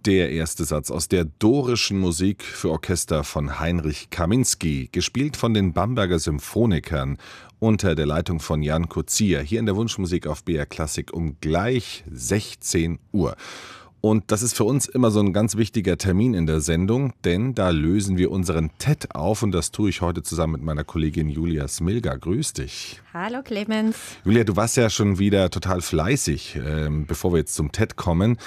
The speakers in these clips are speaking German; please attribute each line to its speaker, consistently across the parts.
Speaker 1: Der erste Satz aus der dorischen Musik für Orchester von Heinrich Kaminski, gespielt von den Bamberger Symphonikern unter der Leitung von Jan Kozier, hier in der Wunschmusik auf BR Klassik um gleich 16 Uhr. Und das ist für uns immer so ein ganz wichtiger Termin in der Sendung, denn da lösen wir unseren TED auf und das tue ich heute zusammen mit meiner Kollegin Julia Smilga. Grüß dich.
Speaker 2: Hallo Clemens.
Speaker 1: Julia, du warst ja schon wieder total fleißig, bevor wir jetzt zum TED kommen.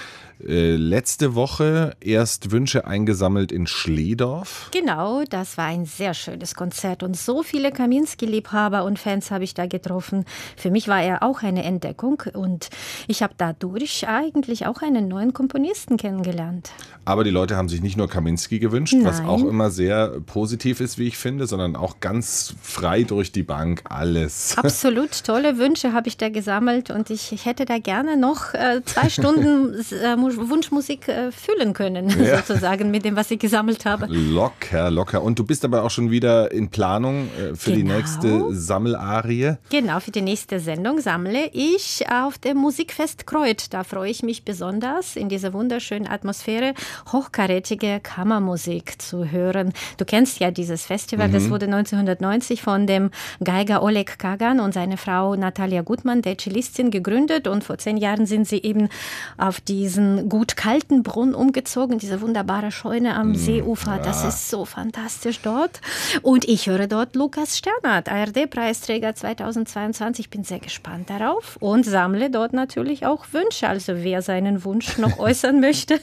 Speaker 1: Letzte Woche erst Wünsche eingesammelt in Schlehdorf.
Speaker 2: Genau, das war ein sehr schönes Konzert und so viele Kaminski-Liebhaber und Fans habe ich da getroffen. Für mich war er auch eine Entdeckung und ich habe dadurch eigentlich auch einen neuen Komponisten kennengelernt.
Speaker 1: Aber die Leute haben sich nicht nur Kaminski gewünscht,
Speaker 2: Nein.
Speaker 1: was auch immer sehr positiv ist, wie ich finde, sondern auch ganz frei durch die Bank alles.
Speaker 2: Absolut tolle Wünsche habe ich da gesammelt und ich hätte da gerne noch 2 Stunden Wunschmusik füllen können, sozusagen, mit dem, was ich gesammelt habe.
Speaker 1: Locker. Und du bist aber auch schon wieder in Planung für die nächste Sammelarie?
Speaker 2: Genau, für die nächste Sendung sammle ich auf dem Musikfest Kreuth. Da freue ich mich besonders, in dieser wunderschönen Atmosphäre hochkarätige Kammermusik zu hören. Du kennst ja dieses Festival, das wurde 1990 von dem Geiger Oleg Kagan und seine Frau Natalia Gutmann, der Cellistin, gegründet. Und vor 10 Jahren sind sie eben auf diesen Gut Kaltenbrunn umgezogen, diese wunderbare Scheune am Seeufer. Das ist so fantastisch dort. Und ich höre dort Lukas Sternert, ARD-Preisträger 2022. Ich bin sehr gespannt darauf und sammle dort natürlich auch Wünsche. Also wer seinen Wunsch noch äußern möchte,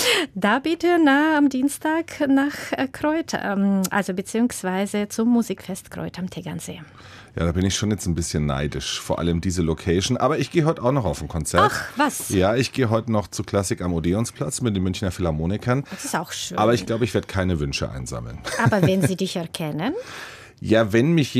Speaker 2: da bitte am Dienstag nach Kreuth, also beziehungsweise zum Musikfest Kreuth am Tegernsee.
Speaker 1: Ja, da bin ich schon jetzt ein bisschen neidisch, vor allem diese Location. Aber ich gehe heute auch noch auf ein Konzert.
Speaker 2: Ach, was?
Speaker 1: Ja, ich gehe heute noch zu Klassik am Odeonsplatz mit den Münchner Philharmonikern.
Speaker 2: Das ist auch schön.
Speaker 1: Aber ich glaube, ich werde keine Wünsche einsammeln.
Speaker 2: Aber wenn sie dich erkennen?
Speaker 1: Ja, wenn mich